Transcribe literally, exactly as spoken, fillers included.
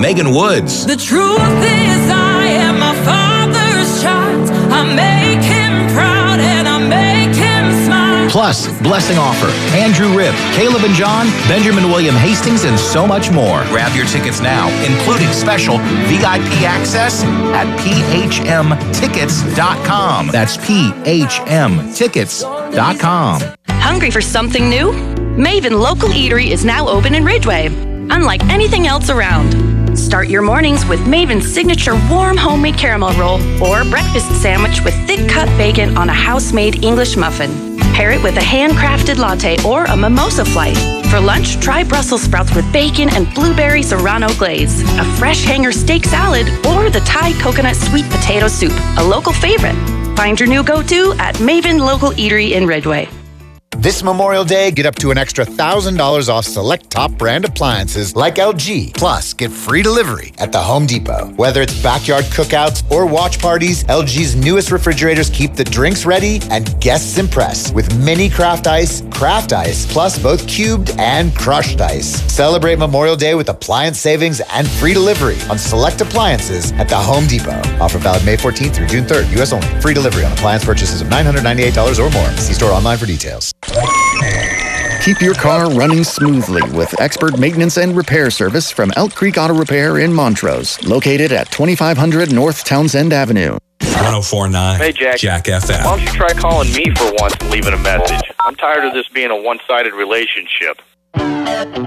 Megan Woods. The truth is I am my father's child. I make him proud and I make him smile. Plus, Blessing Offer, Andrew Ripp, Caleb and John, Benjamin William Hastings, and so much more. Grab your tickets now, including special V I P access at P H M tickets dot com. That's P H M tickets dot com. Hungry for something new? Maven Local Eatery is now open in Ridgeway, unlike anything else around. Start your mornings with Maven's signature warm homemade caramel roll or breakfast sandwich with thick-cut bacon on a house-made English muffin. Pair it with a handcrafted latte or a mimosa flight. For lunch, try Brussels sprouts with bacon and blueberry serrano glaze, a fresh hanger steak salad, or the Thai coconut sweet potato soup, a local favorite. Find your new go-to at Maven Local Eatery in Ridgeway. This Memorial Day, get up to an extra one thousand dollars off select top brand appliances like L G. Plus, get free delivery at the Home Depot. Whether it's backyard cookouts or watch parties, L G's newest refrigerators keep the drinks ready and guests impressed with mini craft ice, craft ice, plus both cubed and crushed ice. Celebrate Memorial Day with appliance savings and free delivery on select appliances at the Home Depot. Offer valid May fourteenth through June third, U S only. Free delivery on appliance purchases of nine hundred ninety-eight dollars or more. See store online for details. Keep your car running smoothly with expert maintenance and repair service from Elk Creek Auto Repair in Montrose, located at twenty-five hundred North Townsend Avenue. one oh four point nine Hey, Jack. Jack F M. Why don't you try calling me for once and leaving a message? I'm tired of this being a one-sided relationship.